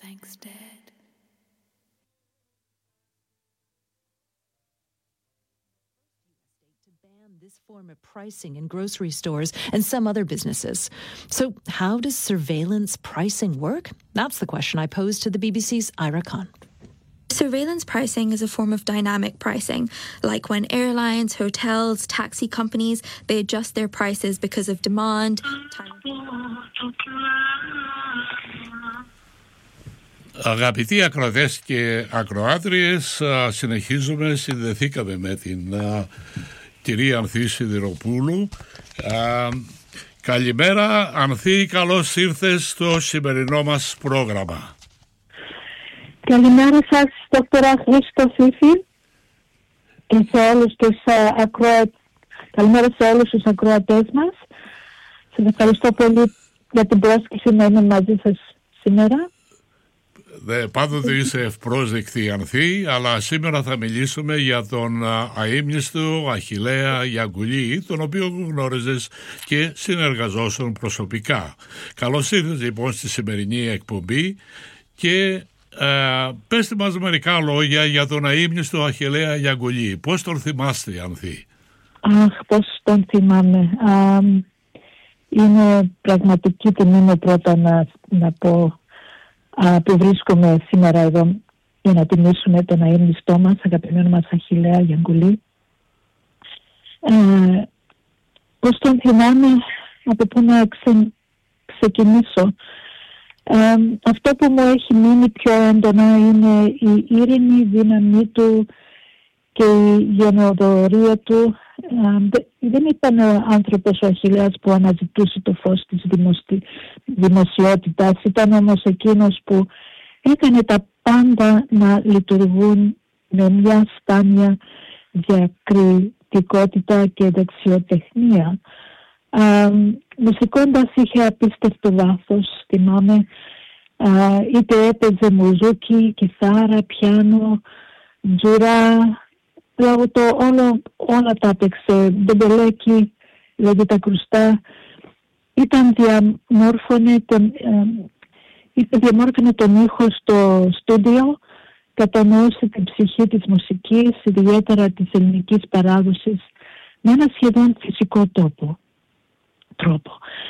Thanks, Dad. This form of pricing in grocery stores and some other businesses. So how does surveillance pricing work? That's the question I posed to the BBC's Ira Khan. Surveillance pricing is a form of dynamic pricing, like when airlines, hotels, taxi companies, they adjust their prices because of demand, time. Αγαπητοί ακροατές και ακροάτριες, συνδεθήκαμε με την κυρία Ανθή Σιδηροπούλου. Καλημέρα Ανθή, καλώς ήρθες στο σημερινό μας πρόγραμμα. Καλημέρα σας, Δόκτωρα Χρήστο Φίφη, και σε όλους τους καλημέρα σε όλους τους ακροατές μας. Σας ευχαριστώ πολύ για την πρόσκληση να είμαι μαζί σας σήμερα. Πάντοτε είσαι ευπρόσδεκτη, Ανθή, αλλά σήμερα θα μιλήσουμε για τον αείμνηστο Αχιλλέα Γιαγκουλή, τον οποίο γνώριζες και συνεργαζόσουν προσωπικά. Καλώς ήρθες λοιπόν στη σημερινή εκπομπή και πέστε μας μερικά λόγια για τον αείμνηστο Αχιλλέα Γιαγκουλή. Πώς τον θυμάστε, Ανθή? Πώς τον θυμάμαι? Είναι πραγματική τιμή μου πρώτα να πω που βρίσκομαι σήμερα εδώ για να τιμήσουμε τον αείμνηστό μας, αγαπημένο μας Αχιλλέα Γιαγκουλή. Πώς τον θυμάμαι, από πού να ξεκινήσω? Αυτό που μου έχει μείνει πιο έντονα είναι η ήρεμη δύναμή του και η γενναιοδωρία του. Δεν ήταν ο άνθρωπος ο Αχιλλέας που αναζητούσε το φως της δημοσιότητας. Ήταν όμως εκείνος που έκανε τα πάντα να λειτουργούν με μια σπάνια διακριτικότητα και δεξιοτεχνία. Μουσικώντας είχε απίστευτο βάθος, θυμάμαι. Είτε έπαιζε μουζούκι, κιθάρα, πιάνο, τζουρά, όλα τα έπαιξε, ντεμπελέκι, δηλαδή τα κρουστά. Διαμόρφωνε τον ήχο στο στούντιο, κατανοούσε την ψυχή της μουσικής, ιδιαίτερα της ελληνικής παράδοσης, με ένα σχεδόν φυσικό τρόπο.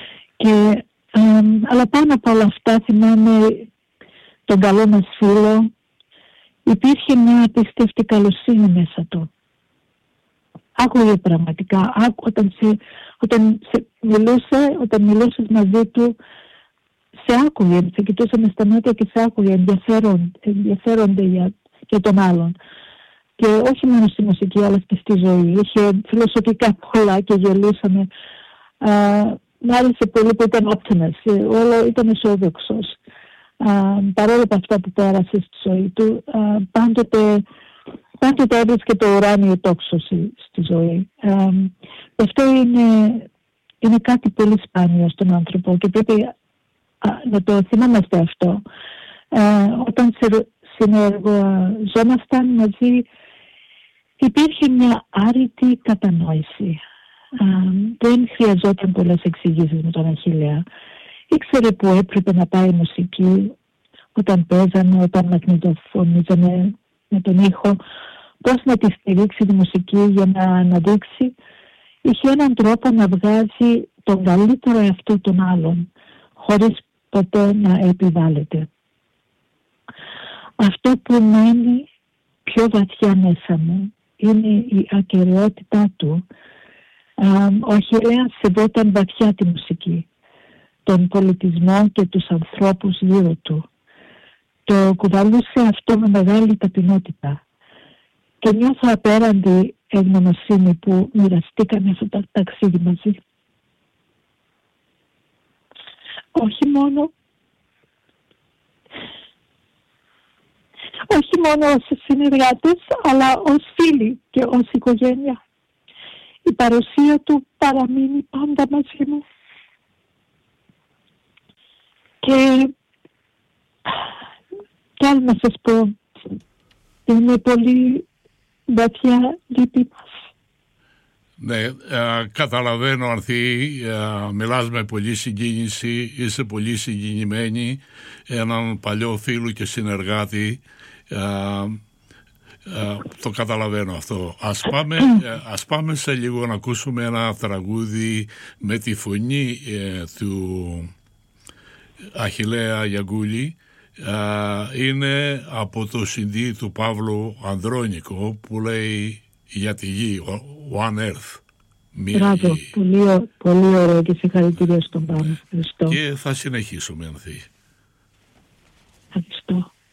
Αλλά πάνω από όλα αυτά θυμάμαι τον καλό μας φίλο. Υπήρχε μια απίστευτη καλοσύνη μέσα του. Άκουγε πραγματικά. Όταν μιλούσες μαζί του, σε άκουγε, σε κοιτούσε με στα μάτια και σε άκουγε, ενδιαφέρονται για τον άλλον. Και όχι μόνο στη μουσική, αλλά και στη ζωή. Είχε φιλοσοφικά πολλά και γελούσαμε. Μ' άρεσε πολύ που ήταν optimist, όλο ήταν αισιόδοξος. Παρόλο από αυτά που πέρασε στη ζωή του, πάντοτε έβρισκε το ουράνιο τόξο στη ζωή. Αυτό είναι κάτι πολύ σπάνιο στον άνθρωπο και πρέπει να το θυμάμαστε αυτό. Όταν συνεργαζόμασταν μαζί, υπήρχε μια άρρητη κατανόηση. Δεν χρειαζόταν πολλές εξηγήσεις με τον Αχιλλέα. Ήξερε που έπρεπε να πάει η μουσική, όταν παίζαμε, όταν μαγνητοφωνίζαμε με τον ήχο, πώς να τη στηρίξει τη μουσική για να αναδείξει. Είχε έναν τρόπο να βγάζει τον καλύτερο εαυτό των άλλων, χωρίς ποτέ να επιβάλλεται. Αυτό που μένει πιο βαθιά μέσα μου είναι η ακεραιότητά του. Ο Αχιλλέας σεβόταν βαθιά τη μουσική, τον πολιτισμό και τους ανθρώπους γύρω του. Το κουβαλούσε αυτό με μεγάλη ταπεινότητα και νιώθω απέραντη ευγνωμοσύνη που μοιραστήκαμε αυτό το ταξίδι μαζί. Όχι μόνο ως συνεργάτες, αλλά ως φίλοι και ως οικογένεια. Η παρουσία του παραμείνει πάντα μαζί μου. Και άλλο να σας πω, είναι πολύ βαθιά λύπη μας. Ναι, καταλαβαίνω Ανθή, μιλάς με πολύ συγκίνηση, είσαι πολύ συγκινημένη, έναν παλιό φίλο και συνεργάτη, το καταλαβαίνω αυτό. Ας πάμε σε λίγο να ακούσουμε ένα τραγούδι με τη φωνή του Αχιλλέα Γιαγκούλη. Είναι από το CD του Παύλου Ανδρώνικο που λέει για τη γη, One Earth. Μπράβο, πολύ ωραίο και συγχαρητήρια στον Παύλο. Και θα συνεχίσουμε, Ανθή. Ευχαριστώ.